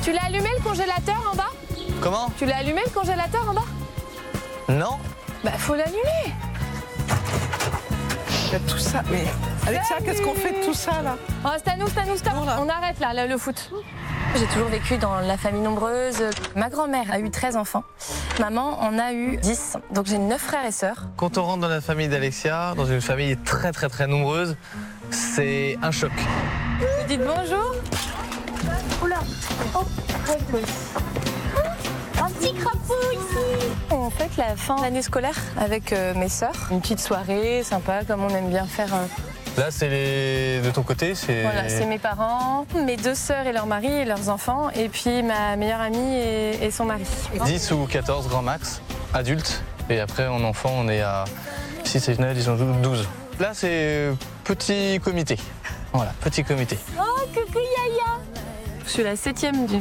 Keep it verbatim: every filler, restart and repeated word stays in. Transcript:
Tu l'as allumé le congélateur en bas? Comment? Tu l'as allumé le congélateur en bas? Non. Bah faut l'allumer. Il y a tout ça. Mais Alexia, qu'est-ce qu'on fait de tout ça là? Oh, c'est à nous, c'est à nous, stop. Bon, là. On arrête là, là, le foot. J'ai toujours vécu dans la famille nombreuse. Ma grand-mère a eu treize enfants. Maman en a eu dix. Donc j'ai neuf frères et sœurs. Quand on rentre dans la famille d'Alexia, dans une famille très très très nombreuse, c'est un choc. Vous dites bonjour? Oula. Oh, un petit crapaud ici. On fête la fin de l'année scolaire avec euh, mes sœurs. Une petite soirée sympa, comme on aime bien faire. euh, Là, c'est les... de ton côté, c'est... Voilà, c'est mes parents, mes deux sœurs et leur mari et leurs enfants, et puis ma meilleure amie et, et son mari. dix ou quatorze grand max, adultes. Et après, en enfant, on est à six, sept, neuf, dix, onze, douze. Là, c'est petit comité. Voilà, petit comité. Oh, coucou Yaya! Je suis la septième d'une